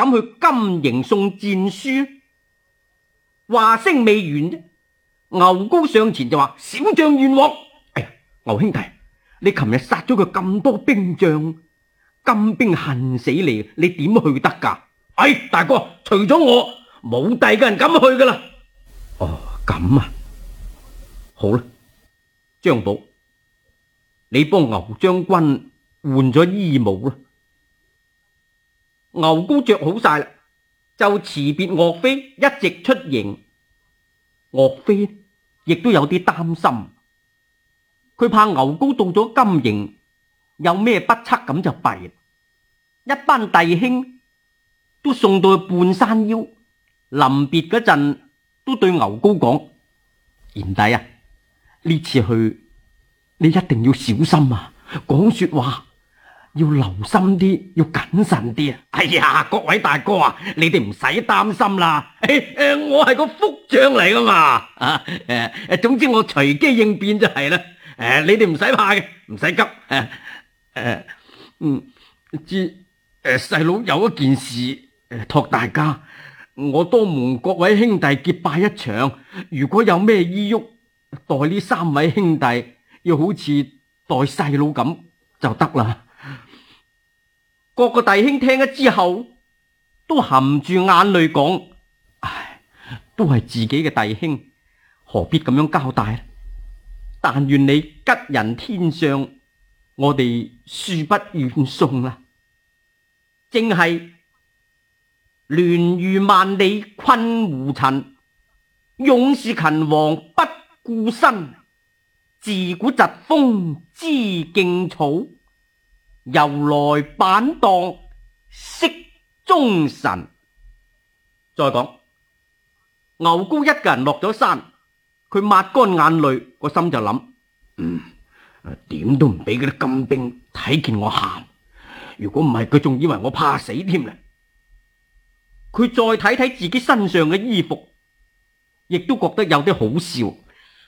敢去金營送戰書？話聲未完啫，牛皋上前就話：小將冤枉！哎呀，牛兄弟，你琴日殺咗佢咁多兵將，金兵恨死你，你點去得噶？哎，大哥，除咗我，冇第二個人敢去噶啦。哦，咁啊，好啦，張寶，你幫牛將軍換咗衣帽啦。牛皋着好晒啦，就辭別岳飛，一直出營。岳飛亦都有啲擔心，佢怕牛皋到咗金營有咩不測，咁就弊。一班弟兄都送到去半山腰，臨別嗰陣都對牛皋講：賢弟啊，呢次去你一定要小心啊，講說話要留心啲，要謹慎啲啊！哎呀，各位大哥啊，你哋唔使擔心啦。我係個副將嚟噶嘛，總之我隨機應變就係啦。你哋唔使怕嘅，唔使急。細佬有一件事託大家，我多蒙各位兄弟結拜一場，如果有咩依郁，待呢3位兄弟要好似待細佬咁就得啦。各個弟兄聽咗之後，都含住眼淚講：唉，都係自己嘅弟兄，何必咁樣交代呢？但願你吉人天相，我哋恕不願送啦。正係鑾輿萬里困胡塵，勇士勤王不顧身。自古疾風知勁草，由來板蕩識忠臣。再講，牛皋一個人落咗山，佢抹乾眼淚，個心就諗：點都唔俾嗰啲金兵睇見我喊，如果唔係，佢仲以為我怕死添咧。佢再睇睇自己身上嘅衣服，亦都覺得有啲好笑。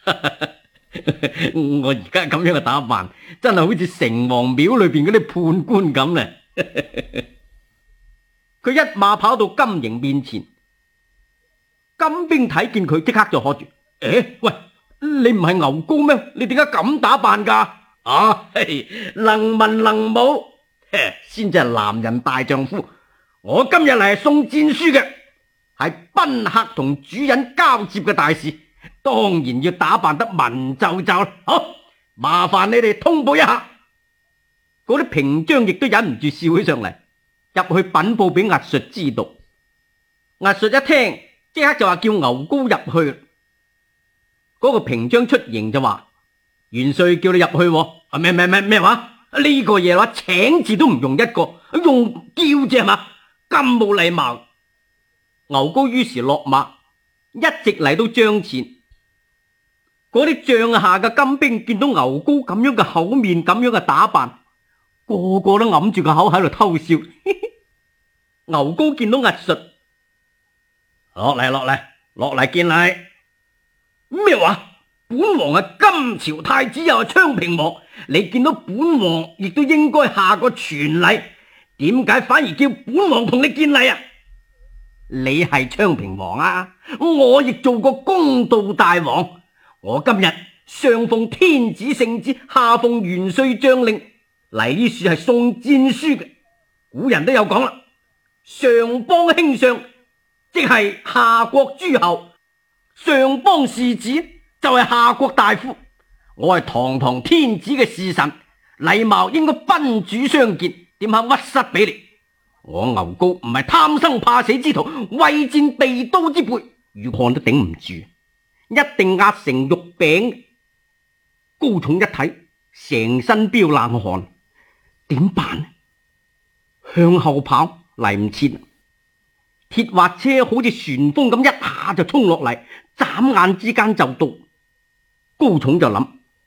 我而家咁樣嘅打扮，真係好似城隍廟裏邊嗰啲判官咁咧。佢一馬跑到金營面前，金兵睇見佢，即刻就喝住：喂，你唔係牛皋咩？你點解咁打扮噶？能文能武，先至係男人大丈夫。我今日嚟係送戰書嘅，係賓客同主人交接嘅大事，當然要打扮得文縐縐。好，麻煩你哋通報一下。嗰啲平章亦都忍唔住笑起上嚟，入去稟報俾押術知道。押術一聽，即刻就話叫牛皋入去。嗰個平章出營就話：元帥叫你入去。咩話？呢個嘢話請字都唔用一個，用叫啫係嘛？咁冇禮貌。牛皋於是落馬，一直嚟到帳前。嗰啲帳下嘅金兵見到牛皋咁樣嘅口面，咁樣嘅打扮，個個都揞住個口喺度偷笑。牛皋見到押術，落嚟見禮。咩話？本王係金朝太子，又係昌平王，你見到本王亦都應該下個全禮，點解反而叫本王同你見禮啊？你係昌平王啊，我亦做過公道大王。我今日上奉天子聖旨，下奉元帥將令，嚟呢處係送戰書嘅。古人都有講啦，上邦卿相即係下國諸侯，上邦士子就係下國大夫。我係堂堂天子嘅侍臣，禮貌應該賓主相見，點肯屈膝俾你？我牛皋唔係貪生怕死之徒，畏戰避刀之輩，如漢都頂唔住，一定壓成肉餅。高重一睇，成身飆冷汗，點辦呢？向後跑嚟唔切，鐵滑車好似旋風咁一下就衝落嚟，眨眼之間就到。高重就諗：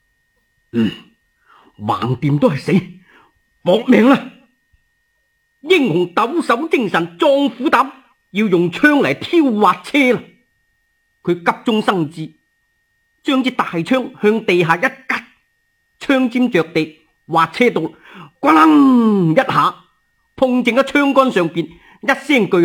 橫掂都係死，搏命啦！英雄抖擻精神，壯虎膽，要用槍嚟挑滑車啦！佢急中生智，將支大槍向地下一吉，槍尖着地，滑車到，咣啷一下碰正喺槍桿上邊，一聲巨